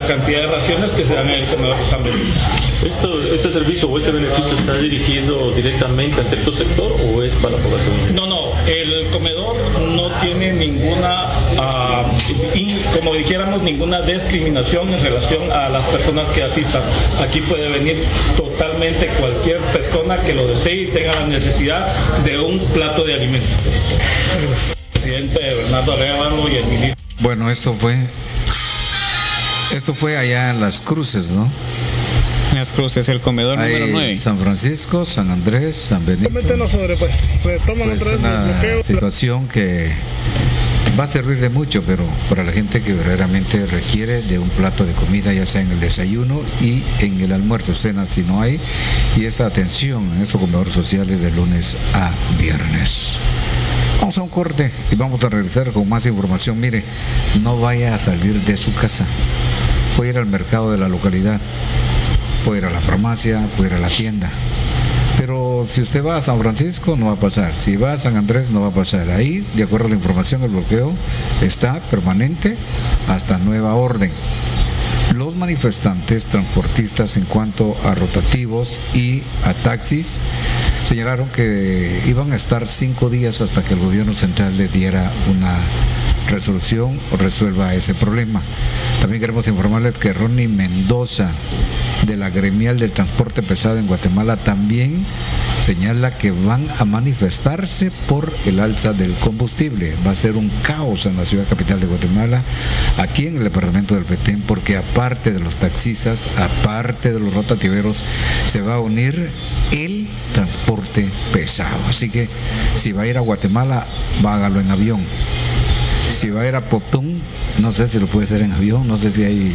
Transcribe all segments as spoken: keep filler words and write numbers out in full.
cantidad de raciones que se dan en el comedor de San Benito. ¿Esto, ¿Este servicio o este beneficio está dirigido directamente a cierto sector o es para la población? No, no, el comedor no tiene ninguna, uh, in, como dijéramos, ninguna discriminación en relación a las personas que asistan. Aquí puede venir totalmente cualquier persona que lo desee y tenga la necesidad de un plato de alimento. El presidente Bernardo Arévalo y el ministro. Bueno, esto fue, esto fue allá en Las Cruces, ¿no? Las Cruces, el comedor Hay número nueve. San Francisco, San Andrés, San Benito. Coméntenos sobre, pues, retoman Pues otra vez una los bloqueos. situación que va a servir de mucho, pero para la gente que verdaderamente requiere de un plato de comida, ya sea en el desayuno y en el almuerzo, cena si no hay, y esta atención en estos comedores sociales de lunes a viernes. Vamos a un corte y vamos a regresar con más información. Mire, no vaya a salir de su casa, puede ir al mercado de la localidad, puede ir a la farmacia, puede ir a la tienda. Pero si usted va a San Francisco no va a pasar, si va a San Andrés no va a pasar. Ahí, de acuerdo a la información, el bloqueo está permanente hasta nueva orden. Los manifestantes transportistas en cuanto a rotativos y a taxis señalaron que iban a estar cinco días hasta que el gobierno central le diera una resolución o resuelva ese problema. También queremos informarles que Ronnie Mendoza, de la gremial del transporte pesado en Guatemala, también señala que van a manifestarse por el alza del combustible. Va a ser un caos en la ciudad capital de Guatemala, aquí en el departamento del Petén, porque aparte de los taxistas, aparte de los rotativeros, se va a unir el transporte pesado. Así que si va a ir a Guatemala, hágalo en avión. Si va a ir a Poptún, no sé si lo puede hacer en avión, no sé si hay...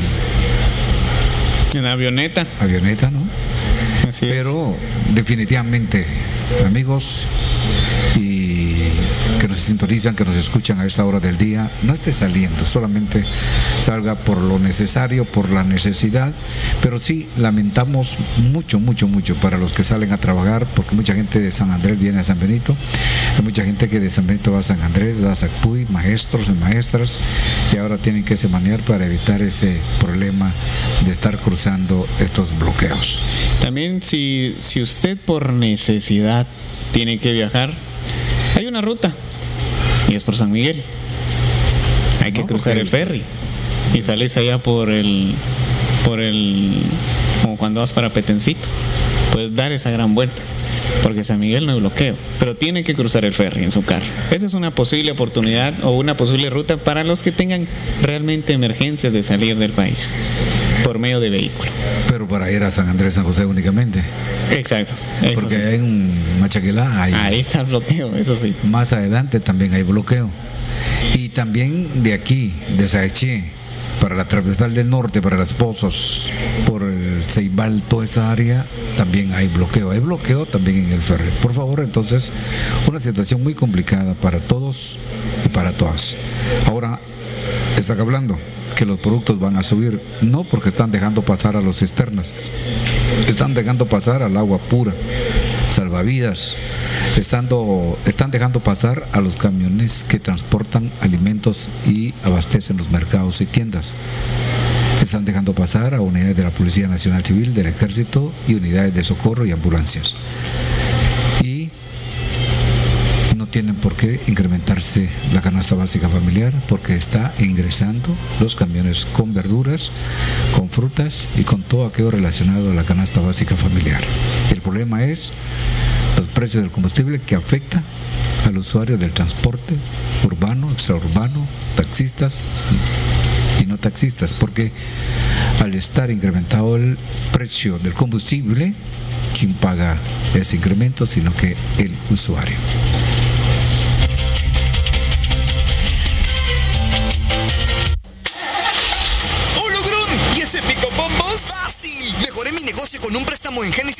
En avioneta. Avioneta, ¿no? Así Pero es. Definitivamente, amigos y que nos sintonizan, que nos escuchan a esta hora del día, no esté saliendo, solamente salga por lo necesario, por la necesidad, pero sí lamentamos mucho, mucho, mucho para los que salen a trabajar, porque mucha gente de San Andrés viene a San Benito, hay mucha gente que de San Benito va a San Andrés, va a Sacpuy, maestros y maestras, y ahora tienen que semanear para evitar ese problema de estar cruzando estos bloqueos. También si, si usted por necesidad tiene que viajar, hay una ruta y es por San Miguel. Hay que no, cruzar el ferry y sales allá por el, por el, como cuando vas para Petencito, puedes dar esa gran vuelta, porque San Miguel no hay bloqueo, pero tiene que cruzar el ferry en su carro. Esa es una posible oportunidad o una posible ruta para los que tengan realmente emergencias de salir del país por medio de vehículo. Pero para ir a San Andrés, San José únicamente. Exacto. Porque sí. Hay un Machaquilá. Hay, ahí está el bloqueo, eso sí. Más adelante también hay bloqueo. Y también de aquí, de Saeché, para la transversal del norte, para las Pozos, por el Ceibal, toda esa área, también hay bloqueo. Hay bloqueo también en el ferry. Por favor, entonces, una situación muy complicada para todos y para todas. Ahora, están hablando que los productos van a subir, no porque están dejando pasar a los cisternas, están dejando pasar al agua pura, salvavidas, estando, están dejando pasar a los camiones que transportan alimentos y abastecen los mercados y tiendas, están dejando pasar a unidades de la Policía Nacional Civil, del Ejército y unidades de socorro y ambulancias. Y no tienen por qué incrementarse la canasta básica familiar, porque está ingresando los camiones con verduras, con frutas y con todo aquello relacionado a la canasta básica familiar. El problema es los precios del combustible, que afecta al usuario del transporte urbano, extraurbano, taxistas y no taxistas, porque al estar incrementado el precio del combustible, ¿quién paga ese incremento? Sino que el usuario. Con un préstamo en Génesis